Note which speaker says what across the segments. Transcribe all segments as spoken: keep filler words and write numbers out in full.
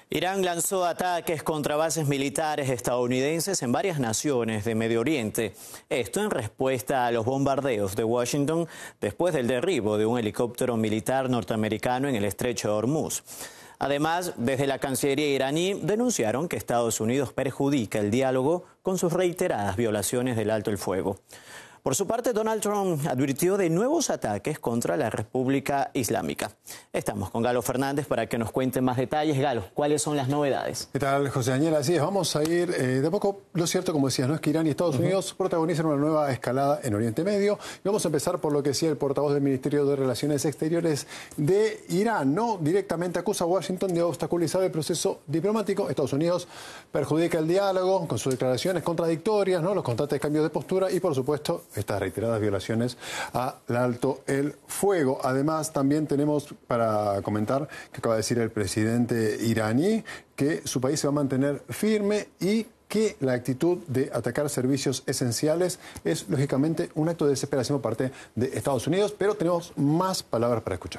Speaker 1: Irán lanzó ataques contra bases militares estadounidenses en varias naciones de Medio Oriente. Esto en respuesta a los bombardeos de Washington después del derribo de un helicóptero militar norteamericano en el estrecho de Hormuz. Además, desde la Cancillería iraní denunciaron que Estados Unidos perjudica el diálogo con sus reiteradas violaciones del alto el fuego. Por su parte, Donald Trump advirtió de nuevos ataques contra la República Islámica. Estamos con Galo Fernández para que nos cuente más detalles. Galo, ¿cuáles son las novedades?
Speaker 2: ¿Qué tal, José Daniel? Así es, vamos a ir eh, de a poco. Lo cierto, como decías, no es que Irán y Estados uh-huh. Unidos protagonizan una nueva escalada en Oriente Medio. Y vamos a empezar por lo que decía el portavoz del Ministerio de Relaciones Exteriores de Irán, ¿no? Directamente acusa a Washington de obstaculizar el proceso diplomático. Estados Unidos perjudica el diálogo con sus declaraciones contradictorias, ¿no? Los constantes cambios de postura y, por supuesto, estas reiteradas violaciones al alto el fuego. Además, también tenemos para comentar que acaba de decir el presidente iraní que su país se va a mantener firme y que la actitud de atacar servicios esenciales es, lógicamente, un acto de desesperación por parte de Estados Unidos, pero tenemos más palabras para escuchar.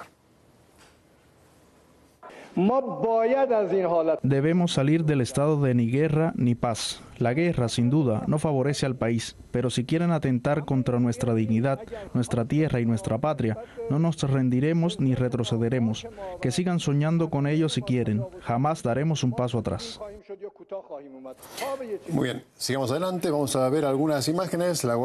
Speaker 3: Debemos salir del estado de ni guerra ni paz. La guerra, sin duda, no favorece al país, pero si quieren atentar contra nuestra dignidad, nuestra tierra y nuestra patria, no nos rendiremos ni retrocederemos. Que sigan soñando con ello si quieren. Jamás daremos un paso atrás.
Speaker 2: Muy bien, sigamos adelante. Vamos a ver algunas imágenes. La